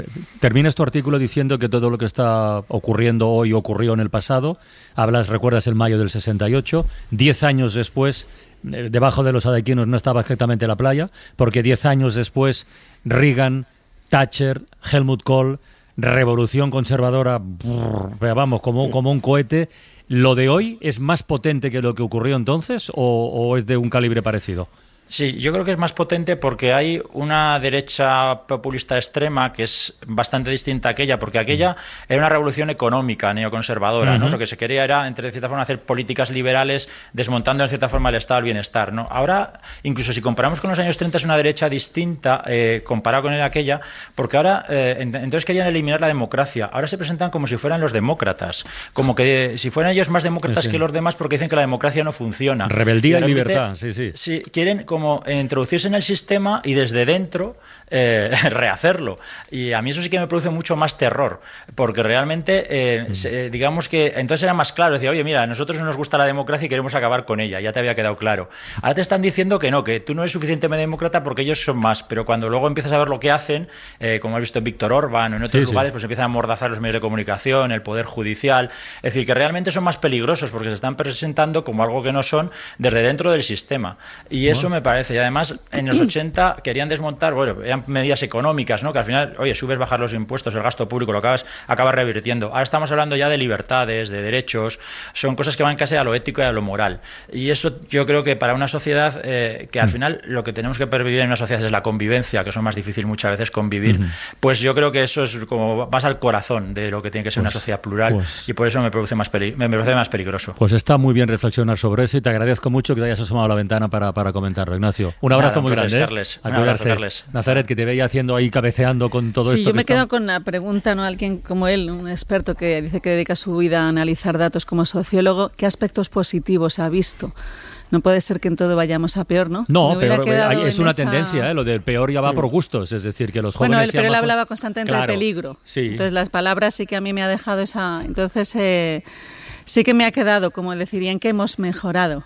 Terminas tu artículo diciendo que todo lo que está ocurriendo hoy ocurrió en el pasado. Recuerdas el mayo del 68. 10 años después, debajo de los adequinos no estaba exactamente la playa, porque 10 años después, Reagan, Thatcher, Helmut Kohl, revolución conservadora, vamos, como un cohete. ¿Lo de hoy es más potente que lo que ocurrió entonces o es de un calibre parecido? Sí, yo creo que es más potente porque hay una derecha populista extrema que es bastante distinta a aquella, porque aquella era una revolución económica neoconservadora, ¿no? Lo que se quería era, de cierta forma, hacer políticas liberales desmontando, de cierta forma, el estado del bienestar, ¿no? Ahora, incluso si comparamos con los años 30, es una derecha distinta comparado con aquella, porque ahora, entonces querían eliminar la democracia. Ahora se presentan como si fueran los demócratas, como que si fueran ellos más demócratas que los demás porque dicen que la democracia no funciona. Rebeldía y libertad, sí. Sí, quieren como introducirse en el sistema y desde dentro rehacerlo. Y a mí eso sí que me produce mucho más terror, porque realmente, digamos que entonces era más claro, decía, oye, mira, a nosotros no nos gusta la democracia y queremos acabar con ella, ya te había quedado claro. Ahora te están diciendo que no, que tú no eres suficientemente demócrata porque ellos son más, pero cuando luego empiezas a ver lo que hacen, como has visto en Víctor Orbán o en otros lugares, pues empiezan a amordazar los medios de comunicación, el poder judicial, es decir, que realmente son más peligrosos porque se están presentando como algo que no son desde dentro del sistema. Y eso me parece, y además en los 80 querían desmontar, bueno, eran medidas económicas, ¿no? Que al final, oye, subes, bajas los impuestos, el gasto público, lo acabas revirtiendo. Ahora estamos hablando ya de libertades, de derechos, son cosas que van casi a lo ético y a lo moral. Y eso yo creo que para una sociedad, que al final lo que tenemos que pervivir en una sociedad es la convivencia, que eso es más difícil muchas veces convivir, pues yo creo que eso es como vas al corazón de lo que tiene que ser una sociedad plural, y por eso me parece más peligroso. Pues está muy bien reflexionar sobre eso y te agradezco mucho que te hayas asomado a la ventana para comentarlo, Ignacio. Un abrazo muy grande. Un abrazo, Carles. Nazaret, que te veía haciendo ahí, cabeceando con todo esto. Sí, yo me quedo con la pregunta, ¿no? Alguien como él, un experto que dice que dedica su vida a analizar datos como sociólogo, ¿qué aspectos positivos ha visto? No puede ser que en todo vayamos a peor, ¿no? No, pero es una tendencia, lo del peor ya va por gustos, es decir, que los jóvenes... Bueno, pero él hablaba constantemente de peligro. Sí. Entonces las palabras sí que a mí me ha dejado esa... Entonces sí que me ha quedado, como decir, ¿en qué hemos mejorado?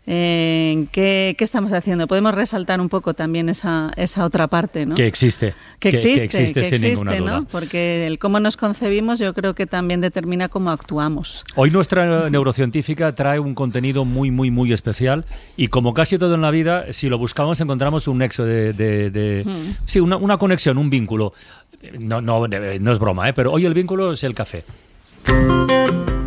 ¿Qué estamos haciendo? Podemos resaltar un poco también esa otra parte, ¿no? Que existe sin ninguna duda. ¿no? Porque el cómo nos concebimos yo creo que también determina cómo actuamos. Hoy nuestra neurocientífica trae un contenido muy, muy, muy especial y como casi todo en la vida, si lo buscamos encontramos un nexo sí, una conexión, un vínculo. No es broma, pero hoy el vínculo es el café.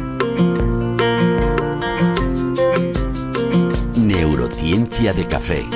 Neurociencia de café.